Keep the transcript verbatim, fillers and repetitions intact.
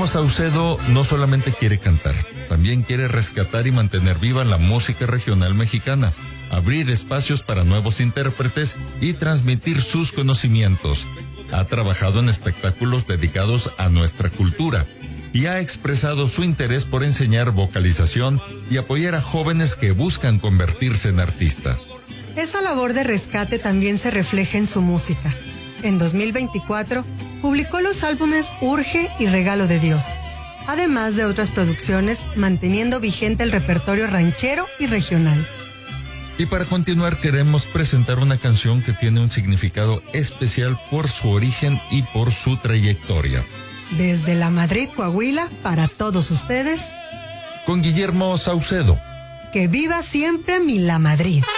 Guillermo Saucedo no solamente quiere cantar, también quiere rescatar y mantener viva la música regional mexicana, abrir espacios para nuevos intérpretes y transmitir sus conocimientos. Ha trabajado en espectáculos dedicados a nuestra cultura y ha expresado su interés por enseñar vocalización y apoyar a jóvenes que buscan convertirse en artista. Esa labor de rescate también se refleja en su música. En dos mil veinticuatro, publicó los álbumes Urge y Regalo de Dios, además de otras producciones, manteniendo vigente el repertorio ranchero y regional. Y para continuar queremos presentar una canción que tiene un significado especial por su origen y por su trayectoria. Desde La Madrid, Coahuila, para todos ustedes, con Guillermo Saucedo. Que viva siempre mi La Madrid.